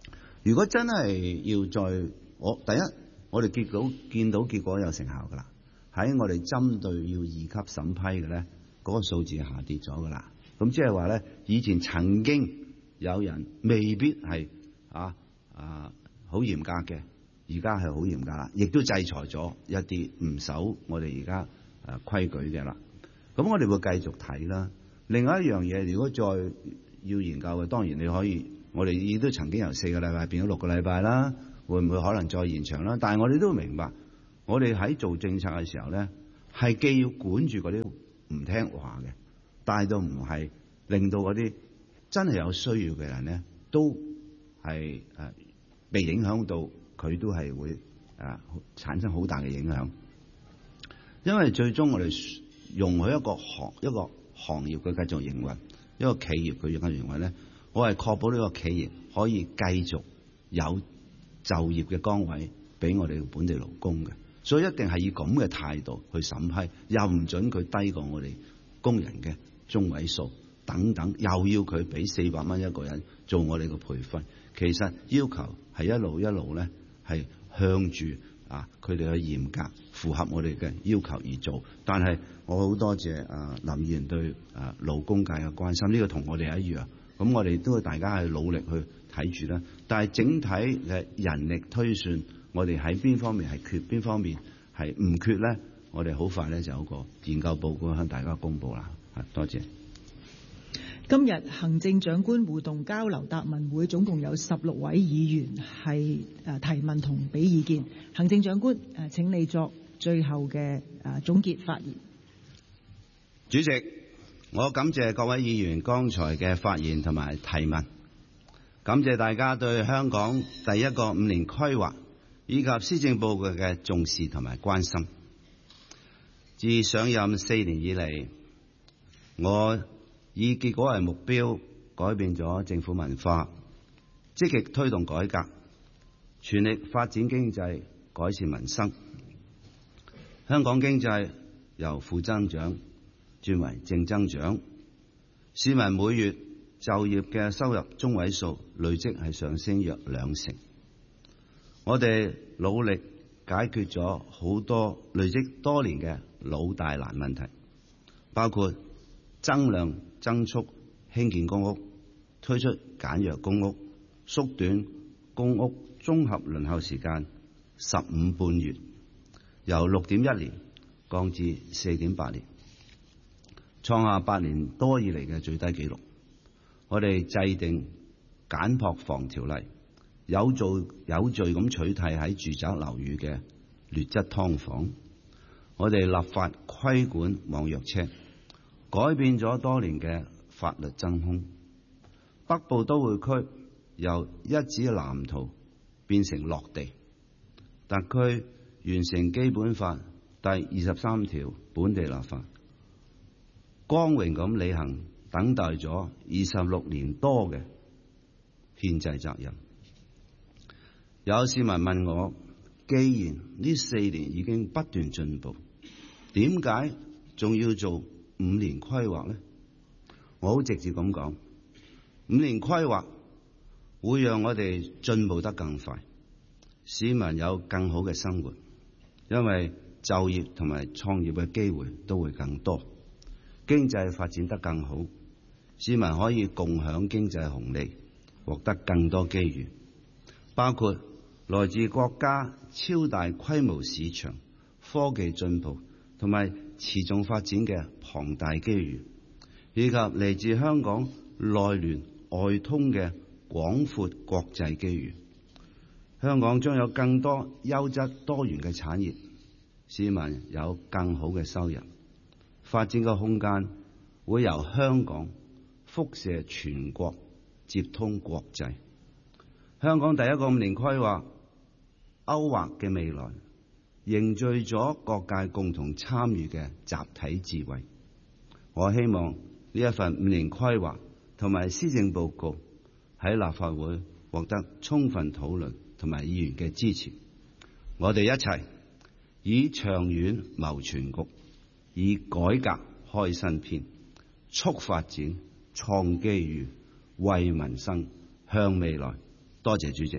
如果真係要再我第一，我哋見到見到結果有成效㗎啦。喺我哋針對要二級審批嘅咧，嗰、那個數字下跌咗㗎啦。咁即係話咧，以前曾經有人未必係啊啊好嚴格嘅，而家係好嚴格啦，亦都制裁咗一啲唔守我哋而家誒規矩嘅啦。咁我哋會繼續睇啦。另外一樣嘢，如果再要研究嘅，當然你可以，我哋亦都曾經由四個禮拜變咗六個禮拜啦，會唔會可能再延長啦？但係我哋都明白，我哋喺做政策嘅時候咧，係既要管住嗰啲唔聽話嘅，但係都唔係令到嗰啲真係有需要嘅人咧，都係誒、呃、被影響到，佢都係會誒、呃、產生好大嘅影響。因為最終我哋容許一個行一個行業佢繼續營運，一個企業佢繼續營運咧，我係確保呢個企業可以繼續有就業嘅崗位俾我哋本地勞工嘅，所以一定係以咁嘅態度去審批，又唔准佢低過我哋工人嘅中位數等等，又要佢俾四百蚊一個人做我哋嘅培訓。其實要求係一路一路咧係向住啊佢哋去嚴格符合我哋嘅要求而做。但係我好多謝啊林議員對啊勞工界嘅關心，呢個同我哋一樣。咁我哋都大家係努力去睇住啦。但係整體嘅人力推算，我哋喺邊方面係缺，邊方面係唔缺咧？我哋好快咧就有個研究報告向大家公佈啦。多謝。 今日行政長官互動交流答問會總共有十六位議員係誒提問同俾意見。行政長官誒請你作最後嘅誒總結發言。 主席，我感謝各位議員剛才嘅發言同埋提問，感謝大家對香港第一個五年規劃以及施政報告嘅重視同埋關心。自上任四年以嚟，我以結果為目標，改變咗政府文化，積極推動改革，全力發展經濟，改善民生。香港經濟由負增長轉為正增長，市民每月就業嘅收入中位數累積係上升約兩成。我哋努力解決咗好多累積多年嘅老大難問題，包括增量增速興建公屋，推出簡約公屋，縮短公屋綜合輪候時間十五半月，由六點一年降至四點八年，創下八年多以嚟嘅最低紀錄。我哋制定簡樸房條例，有做有序咁取締喺住宅樓宇嘅劣質劏房。我哋立法規管網約車，改變咗多年嘅法律真空。北部都會區由一紙藍圖變成落地，特區完成基本法第二十三條本地立法，光榮咁履行等待咗二十六年多嘅憲制責任。有市民問我，既然呢四年已經不斷進步，點解仲要做五年規劃呢？我好直接咁講，五年規劃會讓我哋進步得更快，市民有更好嘅生活，因為就業同埋創業嘅機會都會更多，經濟發展得更好，市民可以共享經濟紅利，獲得更多機遇，包括來自國家超大規模市場、科技進步同埋持續發展嘅龐大機遇，以及嚟自香港內聯外通嘅廣闊國際機遇。香港將有更多優質多元嘅產業，市民有更好嘅收入，發展嘅空間會由香港輻射全國，接通國際。香港第一個五年規劃勾畫嘅未來，凝聚咗各界共同參與嘅集體智慧。我希望呢一份五年規劃同埋施政報告喺立法會獲得充分討論同埋議員嘅支持。我哋一齊以長遠謀全局，以改革開新篇，促發展、創機遇、為民生、向未來。多謝主席。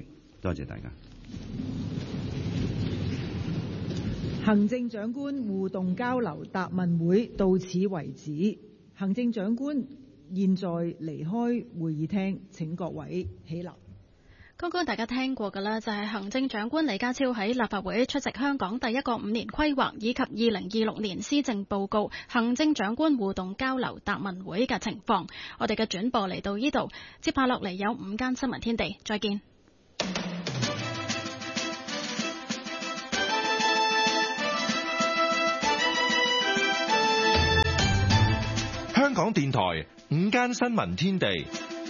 多謝大家。 行政長官互動交流答問會到此為止。行政長官現在離開會議廳，請各位起立。 剛剛大家聽過嘅啦，就係行政長官李家超喺立法會出席香港第一個五年規劃以及二零二六年施政報告行政長官互動交流答問會嘅情況。我哋嘅轉播嚟到呢度，接下落嚟有午間新聞天地，再見。 香港電台午間新聞天地。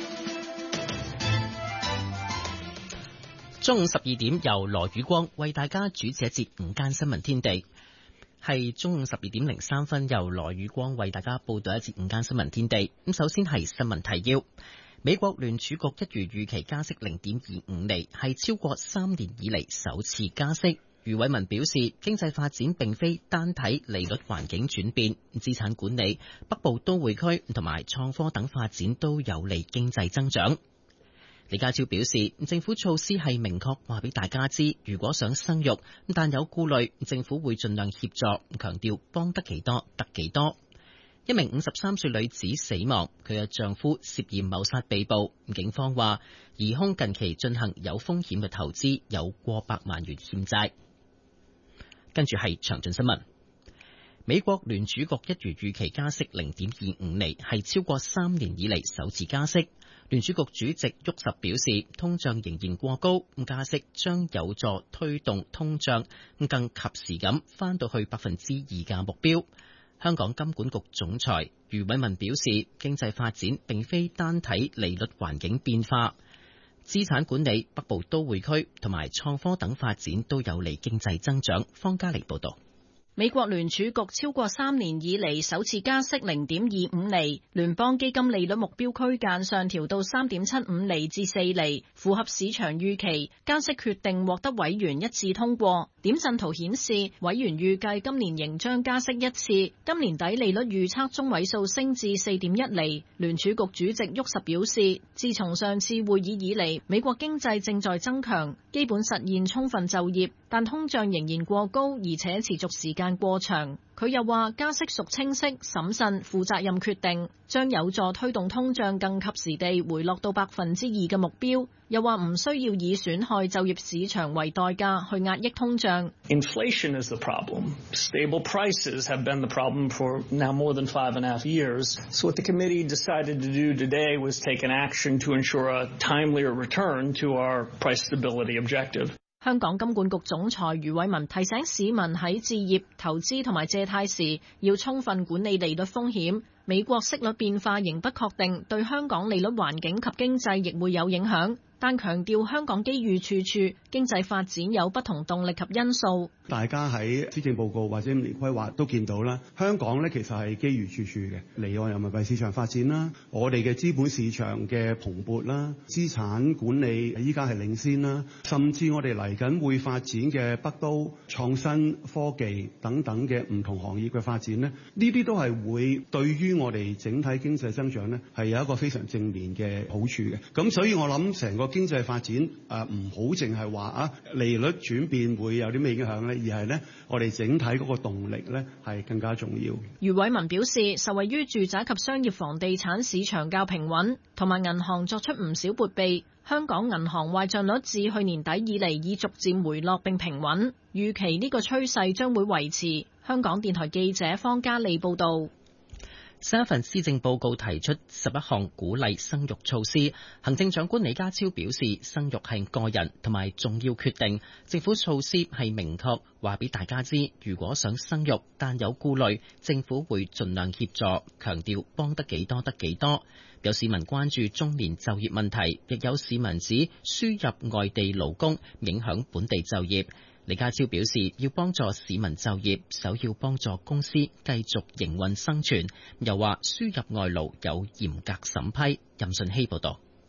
中午十二點由羅宇光為大家主持一節午間新聞天地，係中午十二點零三分由羅宇光為大家報道一節午間新聞天地。咁首先係新聞提要：美國聯儲局一如預期加息零點二五厘，係超過三年以嚟首次加息。余偉文表示，經濟發展並非單睇利率環境轉變，資產管理、北部都會區同埋創科等發展都有利經濟增長。李家超表示，政府措施係明確話俾大家知，如果想生育但有顧慮，政府會盡量協助，強調幫得幾多得幾多。一名五十三歲女子死亡，佢嘅丈夫涉嫌謀殺被捕。警方話，疑兇近期進行有風險嘅投資，有過百萬元欠債。跟住係詳盡新聞。美國聯儲局一如預期加息零點二五厘，係超過三年以嚟首次加息。聯儲局主席沃什表示，通脹仍然過高，加息將有助推動通脹更及時咁返到去百分之二嘅目標。香港金管局總裁余偉文表示，經濟發展並非單睇利率環境變化，資產管理、北部都會區同埋創科等發展都有利經濟增長。方嘉莉報導。 美國聯儲局超過三年以嚟首次加息零點二五厘，聯邦基金利率目標區間上調到三點七五厘至四厘，符合市場預期。加息決定獲得委員一致通過。點陣圖顯示，委員預計今年仍將加息一次，今年底利率預測中位數升至四點一厘。聯儲局主席沃什表示，自從上次會議以嚟，美國經濟正在增強，基本實現充分就業，但通脹仍然過高，而且持續時間過長。佢又話加息屬清晰、審慎、負責任決定，將有助推動通脹更及時地回落到百分之二嘅目標。又話唔需要以損害就業市場為代價去壓抑通脹。 Inflation is the problem. Stable prices have been the problem for now more than five and a half years. So what the committee decided to do today was take an action to ensure a timelier return to our price stability objective. 香港金管局總裁余偉文提醒市民喺置業、投資同埋借貸時要充分管理利率風險。美國息率變化仍不確定，對香港利率環境及經濟亦會有影響。但強調香港機遇處處，經濟發展有不同動力及因素。 大家喺施政報告或者五年規劃都見到啦，香港咧其實係機遇處處嘅，離岸人民幣市場發展啦，我哋嘅資本市場嘅蓬勃啦，資產管理依家係領先啦，甚至我哋嚟緊會發展嘅北都創新科技等等嘅唔同行業嘅發展咧，呢啲都係會對於我哋整體經濟增長咧係有一個非常正面嘅好處嘅。咁所以我諗成個經濟發展誒唔好淨係話啊利率轉變會有啲咩影響咧，而係咧我哋整體嗰個動力咧係更加重要。 余偉文表示，受惠於住宅及商業房地產市場較平穩，同埋銀行作出唔少撥備，香港銀行壞賬率自去年底以嚟已逐漸回落並平穩，預期呢個趨勢將會維持。香港電台記者方嘉莉報導。 新一份施政報告提出十一項鼓勵生育措施，行政長官李家超表示，生育係個人同埋重要決定，政府措施係明確話俾大家知，如果想生育但有顧慮，政府會盡量協助，強調幫得幾多得幾多。有市民關注中年就業問題，亦有市民指輸入外地勞工影響本地就業。李家超表示，要幫助市民就業，首要幫助公司繼續營運生存。又話輸入外勞有嚴格審批。任順希報導。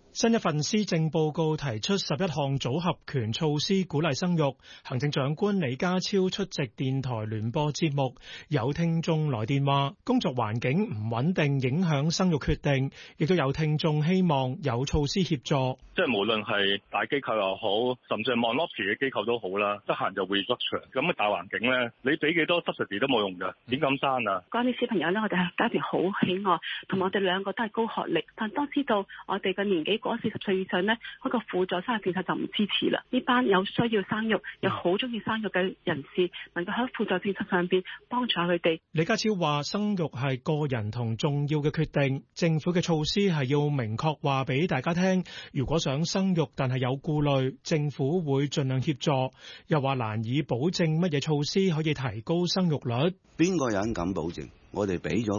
新一份施政報告提出十一項組合拳措施鼓勵生育，行政長官李家超出席電台聯播節目，有聽眾來電話工作環境唔穩定影響生育決定，亦都有聽眾希望有措施協助。 即係無論係大機構又好，甚至係 monopoly 嘅機構都好啦，得閒就 restructure。咁嘅大環境咧，你俾幾多 subsidy 都冇用㗎，點咁生啊？ 關於小朋友咧，我哋係家庭好喜愛，同埋我哋兩個都係高學歷，但當知道我哋嘅年紀過四十歲以上呢，嗰個輔助生育政策就唔支持啦。呢班有需要生育又好中意生育嘅人士，能夠喺輔助政策上邊幫助下佢哋。 李家超話：生育係個人同重要嘅決定，政府嘅措施係要明確話俾大家聽。如果想生育但係有顧慮，政府會盡量協助。又話難以保證乜嘢措施可以提高生育率。 邊個人敢保證？我哋俾咗